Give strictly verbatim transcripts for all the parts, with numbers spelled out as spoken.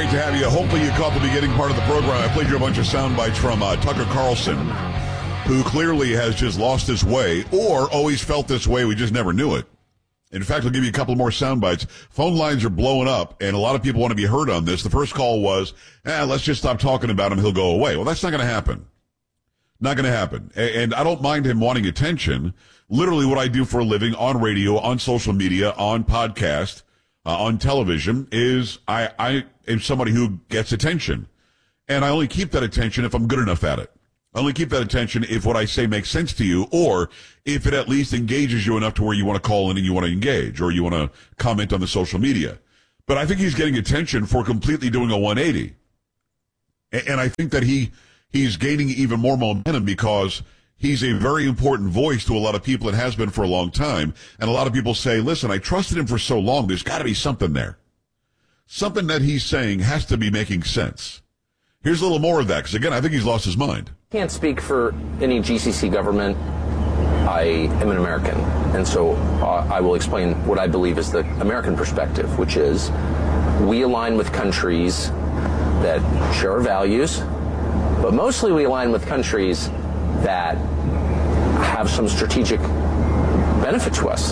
great to have you. Hopefully you caught the beginning part of the program. I played you a bunch of sound bites from uh, Tucker Carlson, who clearly has just lost his way or always felt this way. We just never knew it. In fact, I'll give you a couple more sound bites. Phone lines are blowing up, and a lot of people want to be heard on this. The first call was, eh, let's just stop talking about him. He'll go away. Well, that's not going to happen. Not going to happen. And I don't mind him wanting attention. Literally what I do for a living on radio, on social media, on podcast, uh, on television is I, I am somebody who gets attention. And I only keep that attention if I'm good enough at it. I only keep that attention if what I say makes sense to you, or if it at least engages you enough to where you want to call in and you want to engage, or you want to comment on the social media. But I think he's getting attention for completely doing a one eighty. And I think that he he's gaining even more momentum because he's a very important voice to a lot of people and has been for a long time. And a lot of people say, listen, I trusted him for so long, there's got to be something there. Something that he's saying has to be making sense. Here's a little more of that, because, again, I think he's lost his mind. Can't speak for any G C C government. I am an American, and so uh, I will explain what I believe is the American perspective, which is we align with countries that share our values, but mostly we align with countries that have some strategic benefit to us.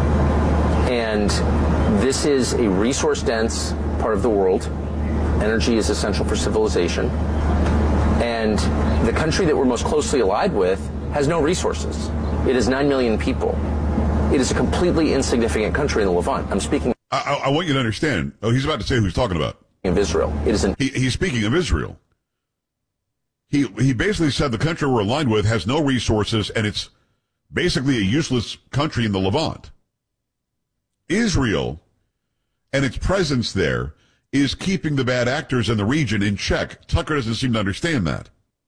And this is a resource-dense part of the world. Energy is essential for civilization. And the country that we're most closely allied with has no resources. It is nine million people. It is a completely insignificant country in the Levant. I'm speaking... I, I want you to understand. Oh, he's about to say who he's talking about. ...of Israel. It is an... He, he's speaking of Israel. He he basically said the country we're aligned with has no resources, and it's basically a useless country in the Levant. Israel and its presence there is keeping the bad actors in the region in check. Tucker doesn't seem to understand that.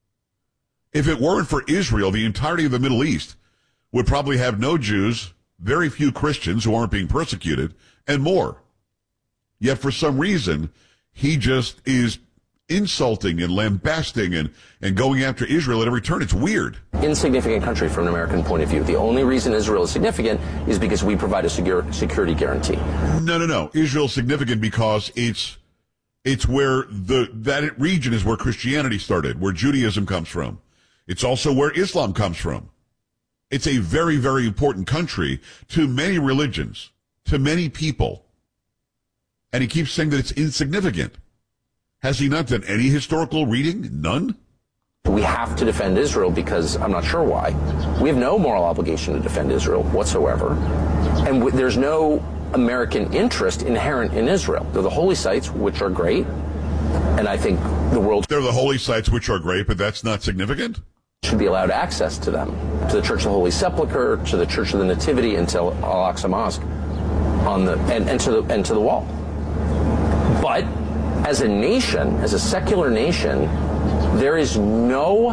If it weren't for Israel, the entirety of the Middle East would probably have no Jews, very few Christians who aren't being persecuted, and more. Yet for some reason, he just is insulting and lambasting and, and going after Israel at every turn. It's weird. Insignificant country from an American point of view. The only reason Israel is significant is because we provide a secure security guarantee. No, no, no. Israel's significant because it's it's where the that region is where Christianity started, where Judaism comes from. It's also where Islam comes from. It's a very, very important country to many religions, to many people. And he keeps saying that it's insignificant. Has he not done any historical reading? None? We have to defend Israel because I'm not sure why. We have no moral obligation to defend Israel whatsoever. And w- there's no American interest inherent in Israel. They're the holy sites, which are great. And I think the world... They're the holy sites, which are great, but that's not significant? ...should be allowed access to them, to the Church of the Holy Sepulchre, to the Church of the Nativity, and to Al-Aqsa Mosque, on the, and, and, to the, and to the wall. But... as a nation, as a secular nation, there is no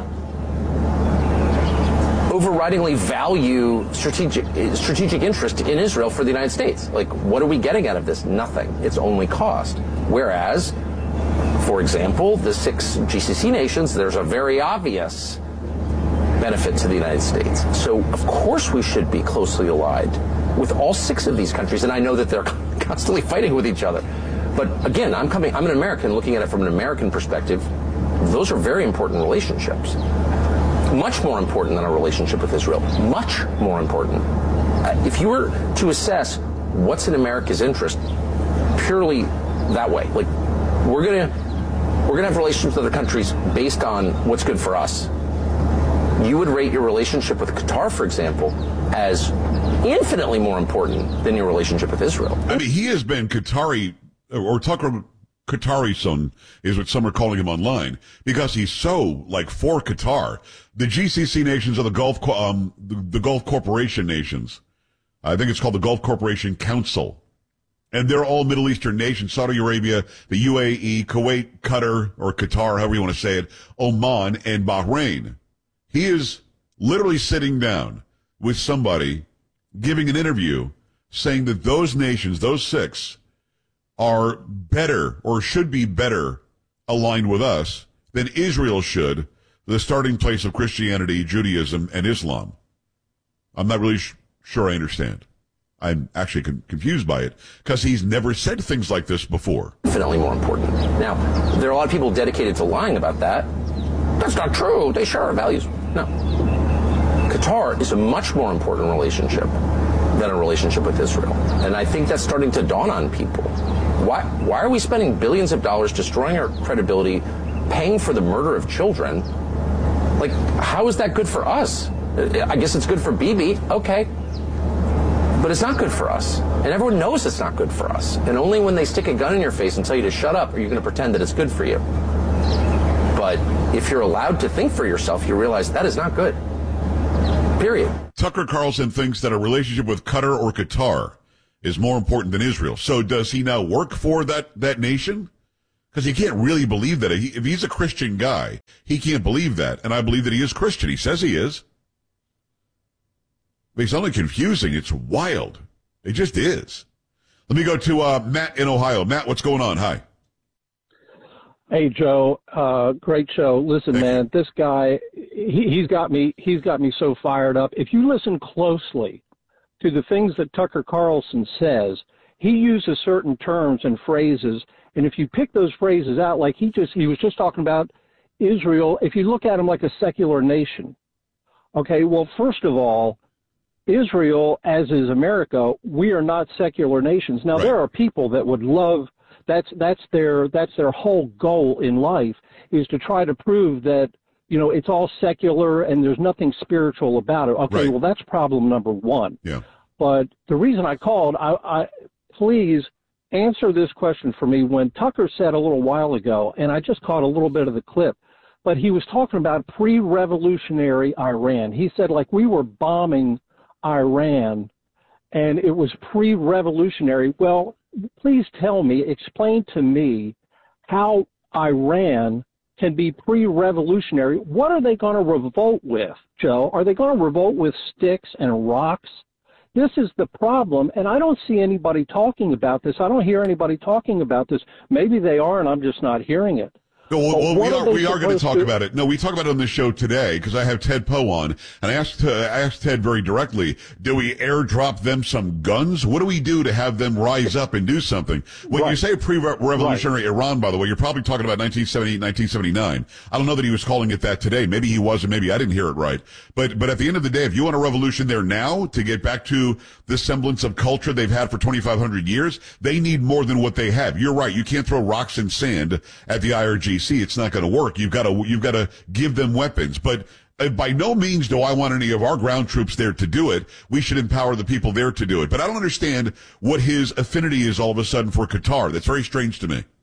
overridingly value strategic strategic interest in Israel for the United States. Like, what are we getting out of this? Nothing. It's only cost. Whereas, for example, the six G C C nations, there's a very obvious benefit to the United States. So, of course, we should be closely allied with all six of these countries, and I know that they're constantly fighting with each other. But again, I'm coming, I'm an American looking at it from an American perspective. Those are very important relationships. Much more important than our relationship with Israel. Much more important. Uh, if you were to assess what's in America's interest, purely that way, like we're gonna, we're gonna have relationships with other countries based on what's good for us. You would rate your relationship with Qatar, for example, as infinitely more important than your relationship with Israel. I mean, he has been Qatari, or Tucker Qatari-son is what some are calling him online, because he's so, like, for Qatar. The G C C nations are the Gulf, um, the, the Gulf Corporation nations. I think it's called the Gulf Corporation Council. And they're all Middle Eastern nations, Saudi Arabia, the U A E, Kuwait, Qatar, or Qatar, however you want to say it, Oman, and Bahrain. He is literally sitting down with somebody, giving an interview, saying that those nations, those six, are better or should be better aligned with us than Israel should, the starting place of Christianity, Judaism, and Islam. I'm not really sh- sure I understand. I'm actually con- confused by it because he's never said things like this before. Infinitely more important. Now, there are a lot of people dedicated to lying about that. That's not true. They share our values. No. Qatar is a much more important relationship than a relationship with Israel. And I think that's starting to dawn on people. Why, why are we spending billions of dollars destroying our credibility, paying for the murder of children? Like, how is that good for us? I guess it's good for Bibi. Okay. But it's not good for us. And everyone knows it's not good for us. And only when they stick a gun in your face and tell you to shut up are you going to pretend that it's good for you. But if you're allowed to think for yourself, you realize that is not good. Period. Tucker Carlson thinks that a relationship with Qatar or Qatar is more important than Israel. So does he now work for that, that nation? Because he can't really believe that. He, if he's a Christian guy, he can't believe that. And I believe that he is Christian. He says he is. But it's only confusing. It's wild. It just is. Let me go to uh, Matt in Ohio. Matt, what's going on? Hi. Hey, Joe. Uh, great show. Listen, Thank man, you. this guy, he, he's got me. He's got me so fired up. If you listen closely to the things that Tucker Carlson says, he uses certain terms and phrases, and if you pick those phrases out, like he just he was just talking about Israel. If you look at him like a secular nation, okay. Well, first of all, Israel, as is America, we are not secular nations. Now, right. There are people that would love, that's that's their that's their whole goal in life, is to try to prove that, you know, it's all secular and there's nothing spiritual about it. Okay, right. Well, that's problem number one. Yeah. But the reason I called, I, I please answer this question for me. When Tucker said a little while ago, and I just caught a little bit of the clip, but he was talking about pre-revolutionary Iran. He said, like, we were bombing Iran, and it was pre-revolutionary. Well, please tell me, explain to me how Iran can be pre-revolutionary. What are they going to revolt with, Joe? Are they going to revolt with sticks and rocks? This is the problem, and I don't see anybody talking about this. I don't hear anybody talking about this. Maybe they are, and I'm just not hearing it. No, well, well, we are, we are going to talk to... about it. No, we talk about it on this show today because I have Ted Poe on, and I asked, uh, I asked Ted very directly, do we airdrop them some guns? What do we do to have them rise up and do something? When right. you say pre-revolutionary right. Iran, by the way, you're probably talking about nineteen seventy-eight, nineteen seventy-nine. I don't know that he was calling it that today. Maybe he was, and maybe I didn't hear it right. But, but at the end of the day, if you want a revolution there now to get back to the semblance of culture they've had for twenty-five hundred years, they need more than what they have. You're right. You can't throw rocks and sand at the I R G C. It's not going to work. You've got to, you've got to give them weapons. But uh, by no means do I want any of our ground troops there to do it. We should empower the people there to do it. But I don't understand what his affinity is all of a sudden for Qatar. That's very strange to me.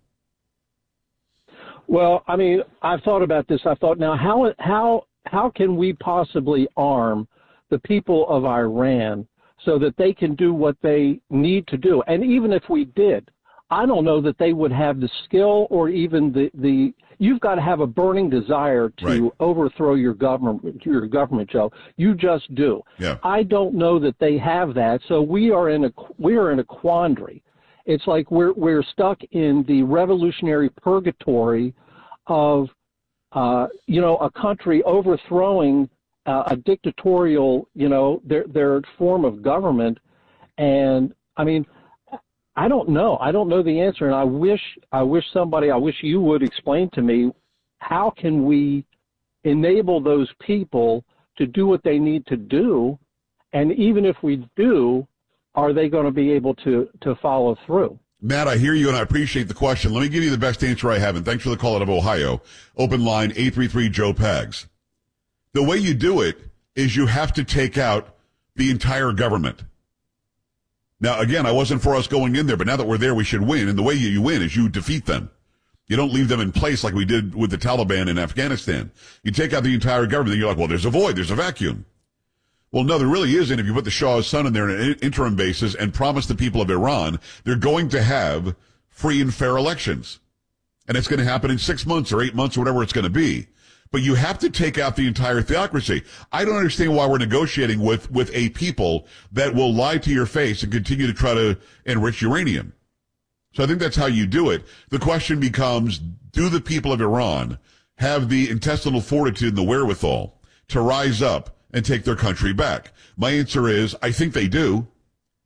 Well, I mean, I've thought about this. I thought, now, how, how, how can we possibly arm the people of Iran so that they can do what they need to do? And even if we did, I don't know that they would have the skill or even the, the you've got to have a burning desire to right. overthrow your government, your government, Joe. You just do. Yeah. I don't know that they have that. So we are in a, we are in a quandary. It's like we're, we're stuck in the revolutionary purgatory of, uh, you know, a country overthrowing uh, a dictatorial, you know, their, their form of government. And I mean, I don't know. I don't know the answer, and I wish I wish somebody, I wish you would explain to me, how can we enable those people to do what they need to do, and even if we do, are they going to be able to, to follow through? Matt, I hear you, and I appreciate the question. Let me give you the best answer I have, and thanks for the call out of Ohio. Open line eight three three Joe Pags. The way you do it is you have to take out the entire government. Now, again, I wasn't for us going in there, but now that we're there, we should win. And the way you, you win is you defeat them. You don't leave them in place like we did with the Taliban in Afghanistan. You take out the entire government, and you're like, well, there's a void, there's a vacuum. Well, no, there really isn't. If you put the Shah's son in there on an interim basis and promise the people of Iran they're going to have free and fair elections. And it's going to happen in six months or eight months or whatever it's going to be. But you have to take out the entire theocracy. I don't understand why we're negotiating with, with a people that will lie to your face and continue to try to enrich uranium. So I think that's how you do it. The question becomes, do the people of Iran have the intestinal fortitude and the wherewithal to rise up and take their country back? My answer is, I think they do.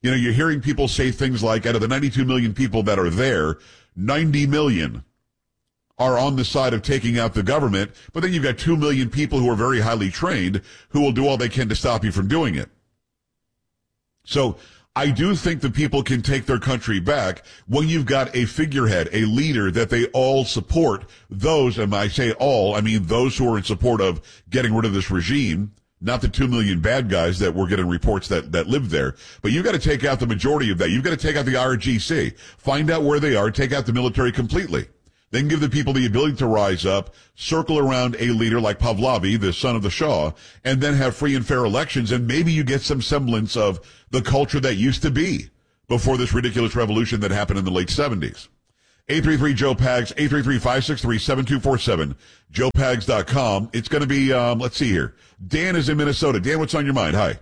You know, you're hearing people say things like, out of the ninety-two million people that are there, ninety million are on the side of taking out the government, but then you've got two million people who are very highly trained who will do all they can to stop you from doing it. So I do think that people can take their country back when you've got a figurehead, a leader that they all support. Those, and I say all, I mean those who are in support of getting rid of this regime, not the two million bad guys that we're getting reports that, that live there. But you've got to take out the majority of that. You've got to take out the I R G C, find out where they are, take out the military completely. Then give the people the ability to rise up, circle around a leader like Pahlavi, the son of the Shah, and then have free and fair elections, and maybe you get some semblance of the culture that used to be before this ridiculous revolution that happened in the late seventies. eight three three Joe Pags, eight three three, five six three, seven two four seven, joe pags dot com. It's going to be, um, let's see here. Dan is in Minnesota. Dan, what's on your mind? Hi.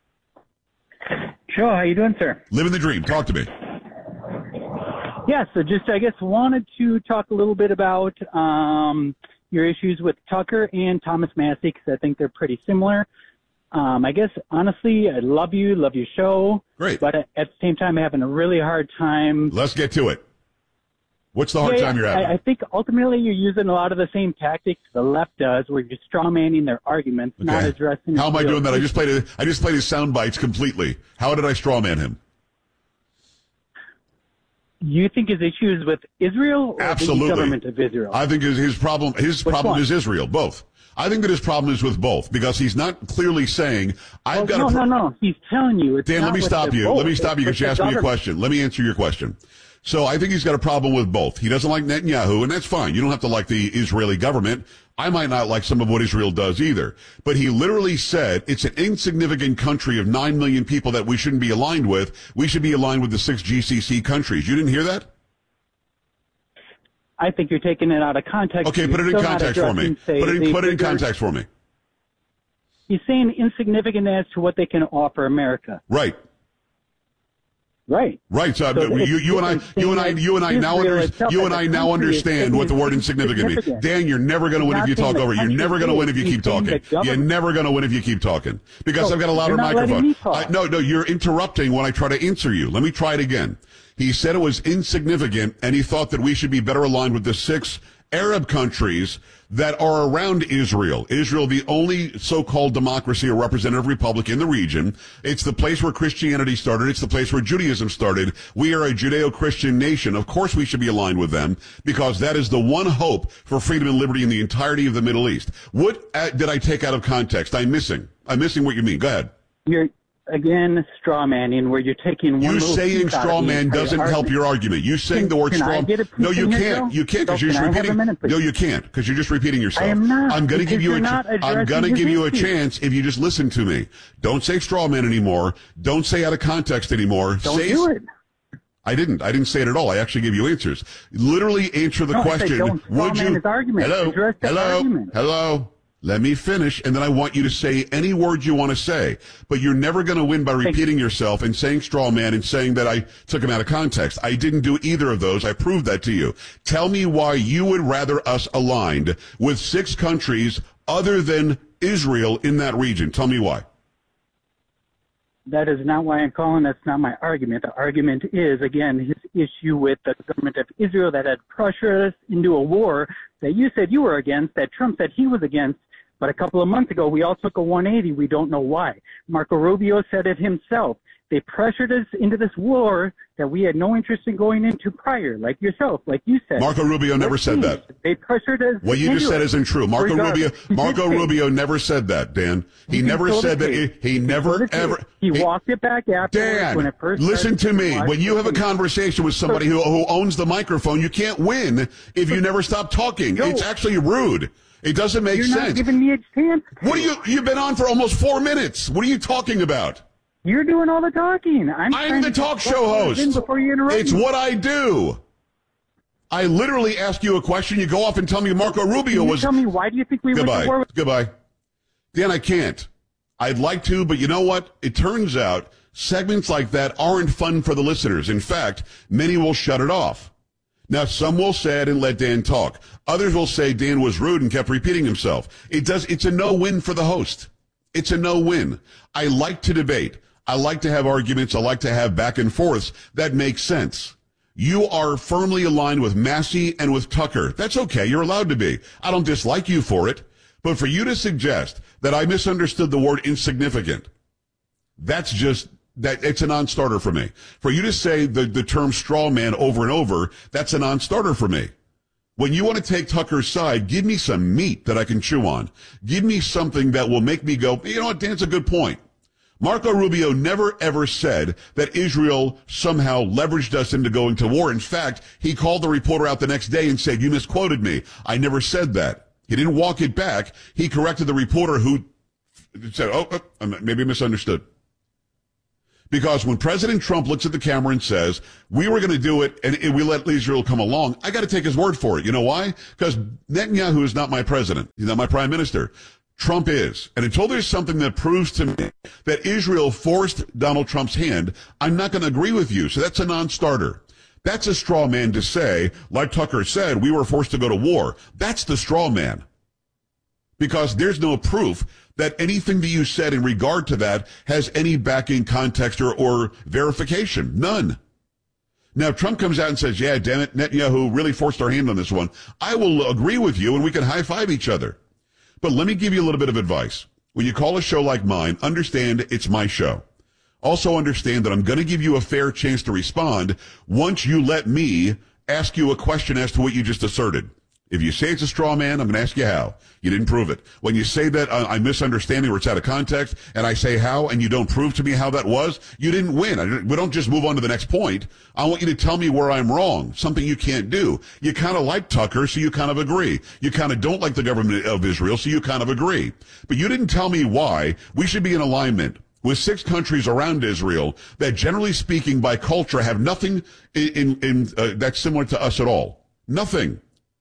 Joe, how you doing, sir? Living the dream. Talk to me. Yeah, so just, I guess, wanted to talk a little bit about um, your issues with Tucker and Thomas Massie, because I think they're pretty similar. Um, I guess, honestly, I love you, love your show. Great. But at the same time, I'm having a really hard time. Let's get to it. What's the hard yeah, time you're having? I, I think ultimately you're using a lot of the same tactics the left does, where you're strawmanning their arguments, Okay. not addressing. How am I doing that? I just played it. a, I just played his sound bites completely. How did I strawman him? You think his issue is with Israel or Absolutely. the government of Israel? I think his, his problem, his Which problem one? is Israel, both. I think that his problem is with both, because he's not clearly saying, I've well, got no, a... Pro- no, no. He's telling you. It's Dan, not let me with stop the you. vote. Let me stop you It's because you with asked the me a government. question. Let me answer your question. So I think he's got a problem with both. He doesn't like Netanyahu, and that's fine. You don't have to like the Israeli government. I might not like some of what Israel does either. But he literally said it's an insignificant country of nine million people that we shouldn't be aligned with. We should be aligned with the six G C C countries. You didn't hear that? I think you're taking it out of context. Okay, put it in You're still not context for me. addressing, say, Put it in, the put it in bigger- context for me. He's saying insignificant as to what they can offer America. Right. Right. Right. So, So you, it's you and I, different you and I, saying you and I now, Israel under, itself you and as a I now country is understand what the word insignificant means. insignificant. Dan, you're never going to win if Not you saying talk the over. You're country never going to is. win if you He's keep saying talking. the You're government- never going to win if you keep talking because So, I've got a louder you're not letting microphone. me talk. I, no, no, you're interrupting when I try to answer you. Let me try it again. He said it was insignificant, and he thought that we should be better aligned with the six Arab countries that are around Israel. Israel, the only so-called democracy or representative republic in the region. It's the place where Christianity started. It's the place where Judaism started. We are a Judeo-Christian nation. Of course we should be aligned with them because that is the one hope for freedom and liberty in the entirety of the Middle East. What uh, did I take out of context? I'm missing. I'm missing what you mean. Go ahead. You're, again, straw manning, where you're taking one You little saying piece out straw of the man entire doesn't help argument. your argument. You saying Can- the word can straw I get a piece No, you in here, can't. Joe? You can't because So you're just can I have a repeating. minute, please? No, you can't because you're just repeating yourself. I am not, I'm going to because give you a. you're not Ch- I'm addressing going to his give you a issue. chance if you just listen to me. Don't say straw man anymore. Don't say out of context anymore. Don't say, do it. I didn't. I didn't say it at all. I actually gave you answers. Literally answer the No, I said question. don't straw Would man you? his argument. Hello. Address the Hello. argument. Hello. Let me finish, and then I want you to say any word you want to say. But you're never going to win by repeating yourself and saying straw man and saying that I took him out of context. I didn't do either of those. I proved that to you. Tell me why you would rather us aligned with six countries other than Israel in that region. Tell me why. That is not why I'm calling. That's not my argument. The argument is, again, his issue with the government of Israel that had pressured us into a war that you said you were against, that Trump said he was against. But a couple of months ago, we all took a one eighty. We don't know why. Marco Rubio said it himself. They pressured us into this war that we had no interest in going into prior, like yourself, like you said. Marco Rubio never said that. They pressured us. What you just into said it. isn't true. Marco Regardless. Rubio, He Marco did say- Rubio never said that, Dan. He You can never show the said that. He, tape. he You can never show the tape. ever. He walked it back afterwards Dan, when it first listen started. to me. When you have a conversation with somebody who, who owns the microphone, you can't win if you never stop talking. Joe, It's actually rude. It doesn't make You're sense. not giving me a chance. What are you? You've been on for almost four minutes. What are you talking about? You're doing all the talking. I'm, I'm trying the to talk get show questions in host. Before you interrupt It's me. what I do. I literally ask you a question. You go off and tell me Marco Rubio Can you was. tell me why do you think we went Goodbye. to war with Goodbye. Dan, I can't. I'd like to, but you know what? It turns out segments like that aren't fun for the listeners. In fact, many will shut it off. Now, some will say it and let Dan talk. Others will say Dan was rude and kept repeating himself. It does. It's a no-win for the host. It's a no-win. I like to debate. I like to have arguments. I like to have back and forths. That makes sense. You are firmly aligned with Massey and with Tucker. That's okay. You're allowed to be. I don't dislike you for it. But for you to suggest that I misunderstood the word insignificant, that's just, that it's a non-starter for me. For you to say the, the term straw man over and over, that's a non-starter for me. When you want to take Tucker's side, give me some meat that I can chew on. Give me something that will make me go, you know what, Dan's a good point. Marco Rubio never ever said that Israel somehow leveraged us into going to war. In fact, he called the reporter out the next day and said, you misquoted me. I never said that. He didn't walk it back. He corrected the reporter who said, oh, oh maybe misunderstood. Because when President Trump looks at the camera and says, we were going to do it and we let Israel come along, I got to take his word for it. You know why? Because Netanyahu is not my president. He's not my prime minister. Trump is. And until there's something that proves to me that Israel forced Donald Trump's hand, I'm not going to agree with you. So that's a non-starter. That's a straw man to say, like Tucker said, we were forced to go to war. That's the straw man. Because there's no proof that anything that you said in regard to that has any backing, context, or, or verification. None. Now, if Trump comes out and says, yeah, damn it, Netanyahu really forced our hand on this one, I will agree with you and we can high-five each other. But let me give you a little bit of advice. When you call a show like mine, understand it's my show. Also understand that I'm going to give you a fair chance to respond once you let me ask you a question as to what you just asserted. If you say it's a straw man, I'm going to ask you how. You didn't prove it. When you say that uh, I'm misunderstanding or it's out of context, and I say how, and you don't prove to me how that was, you didn't win. I didn't, we don't just move on to the next point. I want you to tell me where I'm wrong, something you can't do. You kind of like Tucker, so you kind of agree. You kind of don't like the government of Israel, so you kind of agree. But you didn't tell me why we should be in alignment with six countries around Israel that, generally speaking, by culture, have nothing in, in, in uh, that's similar to us at all. Nothing.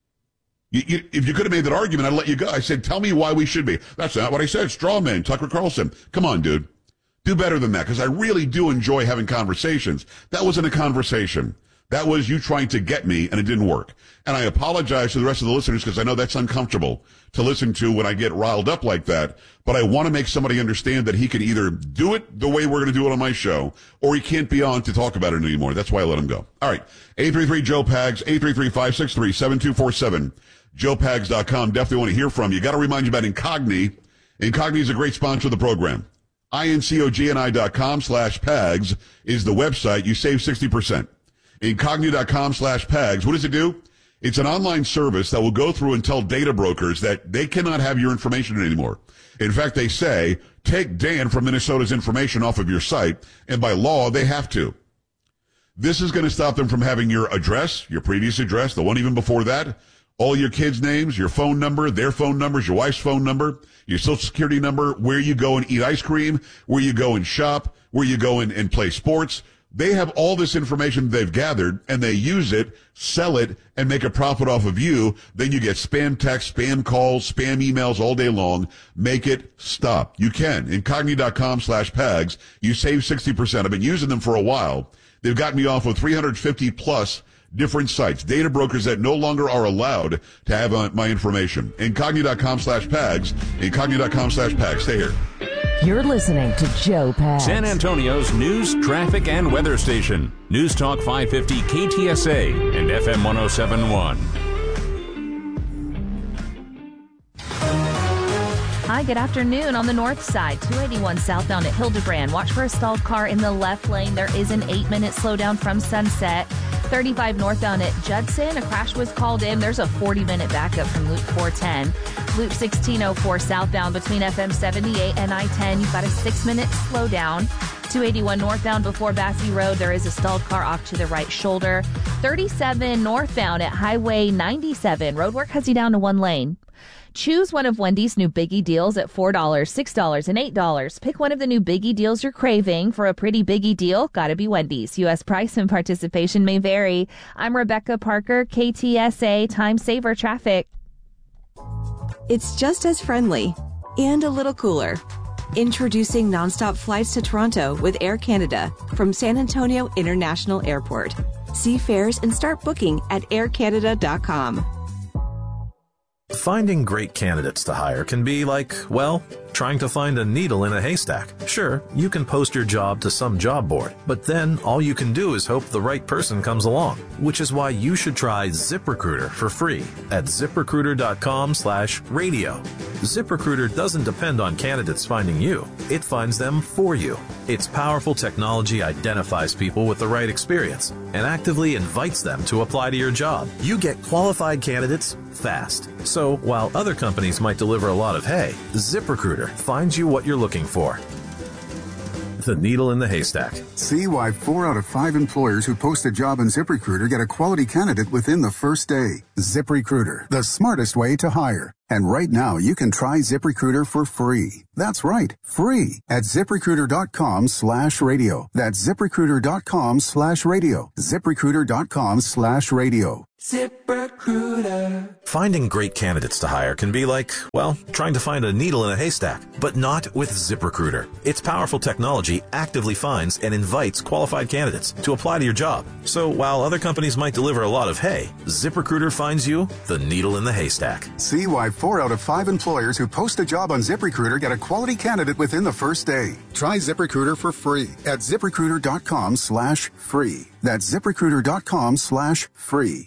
You, you, if you could have made that argument, I'd let you go. I said, tell me why we should be. That's not what I said. Straw man, Tucker Carlson. Come on, dude. Do better than that, because I really do enjoy having conversations. That wasn't a conversation. That was you trying to get me, and it didn't work. And I apologize to the rest of the listeners, because I know that's uncomfortable to listen to when I get riled up like that. But I want to make somebody understand that he can either do it the way we're going to do it on my show, or he can't be on to talk about it anymore. That's why I let him go. All right. eight three three, Joe Pags, eight three three, five six three, seven two four seven. joe pags dot com. Definitely want to hear from you. Got to remind you about Incogni. Incogni is a great sponsor of the program. Incogni dot com slash Pags is the website. You save sixty percent. Incogni dot com slash Pags. What does it do? It's an online service that will go through and tell data brokers that they cannot have your information anymore. In fact, they say, take Dan from Minnesota's information off of your site, and by law, they have to. This is going to stop them from having your address, your previous address, the one even before that, all your kids' names, your phone number, their phone numbers, your wife's phone number, your social security number, where you go and eat ice cream, where you go and shop, where you go and, and play sports. They have all this information they've gathered, and they use it, sell it, and make a profit off of you. Then you get spam texts, spam calls, spam emails all day long. Make it stop. You can. Incogni dot com slash Pags. You save sixty percent. I've been using them for a while. They've gotten me off of three hundred fifty plus different sites, data brokers that no longer are allowed to have uh, my information. Incogni dot com slash Pags. Incogni dot com slash Pags. Stay here. You're listening to Joe Pags. San Antonio's news, traffic, and weather station. News Talk five fifty K T S A and F M one oh seven point one. Hi, good afternoon. On the north side, two eighty-one southbound at Hildebrand. Watch for a stalled car in the left lane. There is an eight-minute slowdown from Sunset. thirty-five northbound at Judson. A crash was called in. There's a forty-minute backup from Loop four ten. Loop sixteen oh four southbound between F M seventy-eight and I ten. You've got a six-minute slowdown. two eighty-one northbound before Bassey Road. There is a stalled car off to the right shoulder. thirty-seven northbound at Highway ninety-seven. Roadwork has you down to one lane. Choose one of Wendy's new Biggie deals at four dollars, six dollars, and eight dollars. Pick one of the new Biggie deals you're craving. For a pretty Biggie deal, gotta be Wendy's. U S price and participation may vary. I'm Rebecca Parker, K T S A Time Saver Traffic. It's just as friendly and a little cooler. Introducing nonstop flights to Toronto with Air Canada from San Antonio International Airport. See fares and start booking at air canada dot com. Finding great candidates to hire can be like, well, trying to find a needle in a haystack. Sure, you can post your job to some job board, but then all you can do is hope the right person comes along, which is why you should try ZipRecruiter for free at ZipRecruiter.com slash radio. ZipRecruiter doesn't depend on candidates finding you. It finds them for you. Its powerful technology identifies people with the right experience and actively invites them to apply to your job. You get qualified candidates fast. So while other companies might deliver a lot of hay, ZipRecruiter finds you what you're looking for. The needle in the haystack. See why four out of five employers who post a job on ZipRecruiter get a quality candidate within the first day. ZipRecruiter, the smartest way to hire. And right now, you can try ZipRecruiter for free. That's right, free at ZipRecruiter.com slash radio. That's ZipRecruiter.com slash radio. ZipRecruiter.com slash radio. ZipRecruiter. Finding great candidates to hire can be like, well, trying to find a needle in a haystack, but not with ZipRecruiter. Its powerful technology actively finds and invites qualified candidates to apply to your job. So while other companies might deliver a lot of hay, ZipRecruiter finds you the needle in the haystack. See why four out of five employers who post a job on ZipRecruiter get a quality candidate within the first day. Try ZipRecruiter for free at ZipRecruiter.com slash free. That's ZipRecruiter.com slash free.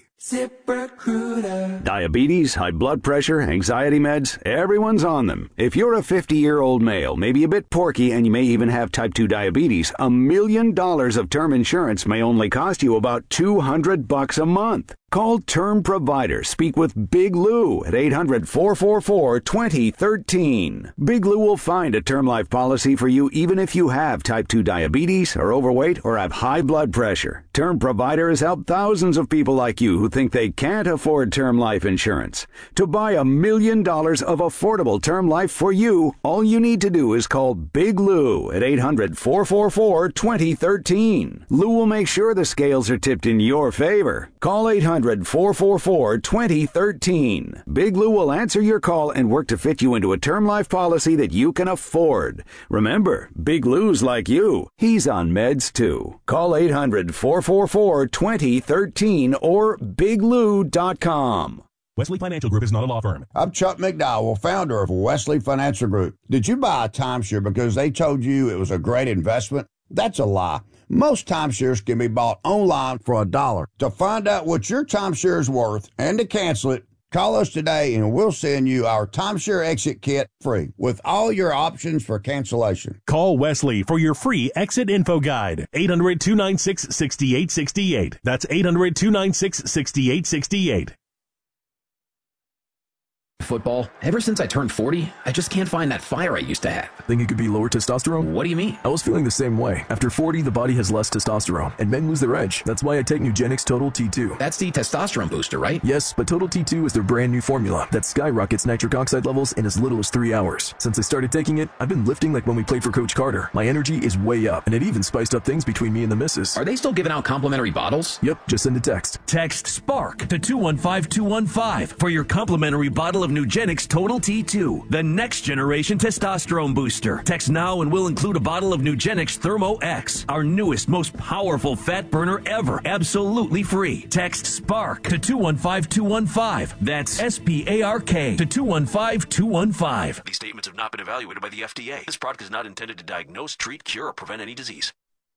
ZipRecruiter. Diabetes, high blood pressure, anxiety meds, everyone's on them. If you're a fifty-year-old male, maybe a bit porky, and you may even have type two diabetes, a million dollars of term insurance may only cost you about two hundred bucks a month. Call Term Provider. Speak with Big Lou at eight hundred, four four four, two zero one three. Big Lou will find a term life policy for you even if you have type two diabetes, are overweight, or have high blood pressure. Term Provider has helped thousands of people like you who think they can't afford term life insurance. To buy a million dollars of affordable term life for you, all you need to do is call Big Lou at eight hundred, four four four, two zero one three. Lou will make sure the scales are tipped in your favor. Call eight hundred, four four four, two zero one three. Big Lou will answer your call and work to fit you into a term life policy that you can afford. Remember, Big Lou's like you. He's on meds too. Call eight hundred, four four four, two zero one three or big lou dot com. Wesley Financial Group is not a law firm. I'm Chuck McDowell, founder of Wesley Financial Group. Did you buy a timeshare because they told you it was a great investment? That's a lie. Most timeshares can be bought online for a dollar. To find out what your timeshare is worth and to cancel it, call us today and we'll send you our timeshare exit kit free with all your options for cancellation. Call Wesley for your free exit info guide. eight hundred, two nine six, six eight six eight. That's eight hundred, two nine six, six eight six eight. Football. Ever since I turned forty, I just can't find that fire I used to have. Think it could be lower testosterone? What do you mean? I was feeling the same way. After forty, the body has less testosterone, and men lose their edge. That's why I take Nugenix Total T two. That's the testosterone booster, right? Yes, but Total T two is their brand new formula that skyrockets nitric oxide levels in as little as three hours. Since I started taking it, I've been lifting like when we played for Coach Carter. My energy is way up, and it even spiced up things between me and the missus. Are they still giving out complimentary bottles? Yep, just send a text. Text SPARK to two one five two one five for your complimentary bottle of Nugenix Total T two, the next generation testosterone booster. Text now and we'll include a bottle of Nugenix Thermo X, our newest, most powerful fat burner ever, absolutely free. Text SPARK to two one five two one five. That's S P A R K to two one five two one five. These statements have not been evaluated by the F D A. This product is not intended to diagnose, treat, cure, or prevent any disease.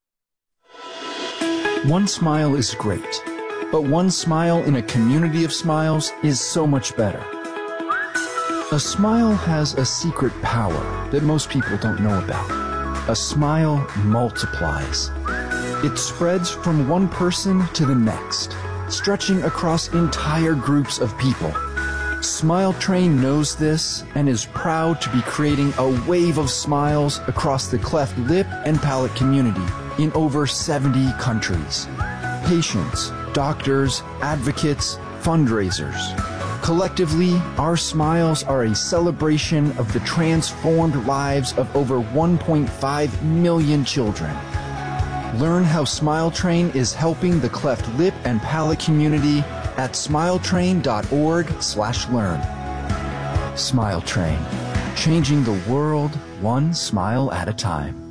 One smile is great, but one smile in a community of smiles is so much better. A smile has a secret power that most people don't know about. A smile multiplies. It spreads from one person to the next, stretching across entire groups of people. Smile Train knows this and is proud to be creating a wave of smiles across the cleft lip and palate community in over seventy countries. Patients, doctors, advocates, fundraisers. Collectively, our smiles are a celebration of the transformed lives of over one point five million children. Learn how Smile Train is helping the cleft lip and palate community at smiletrain.org slash learn. Smile Train, changing the world one smile at a time.